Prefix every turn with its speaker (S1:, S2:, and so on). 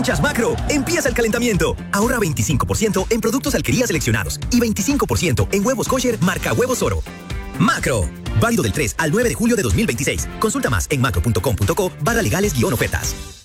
S1: escuchas Macro, empieza el calentamiento. Ahorra 25% en productos Alquería seleccionados y 25% en huevos kosher marca Huevos Oro. Macro, válido del 3 al 9 de julio de 2026. Consulta más en macro.com.co/legales-ofertas.